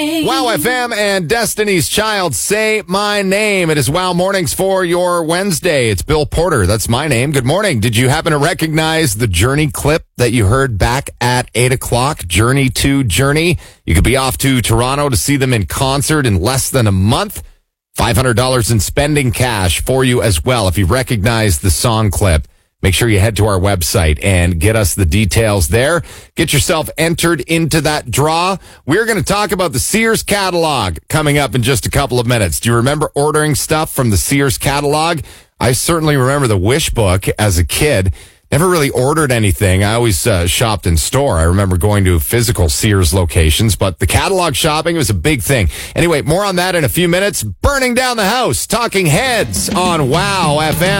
Wow FM and Destiny's Child, Say My Name. It is Wow Mornings for your Wednesday. It's Bill Porter. That's my name. Good morning. Did you happen to recognize the Journey clip that you heard back at 8 o'clock? Journey to Journey. You could be off to Toronto to see them in concert in less than a month. $500 in spending cash for you as well. If you recognize the song clip, make sure you head to our website and get us the details there. Get yourself entered into that draw. We're going to talk about the Sears catalog coming up in just a couple of minutes. Do you remember ordering stuff from the Sears catalog? I certainly remember the Wish book as a kid. Never really ordered anything. I always shopped in store. I remember going to physical Sears locations, but the catalog shopping was a big thing. Anyway, more on that in a few minutes. Burning down the house, Talking Heads on Wow FM.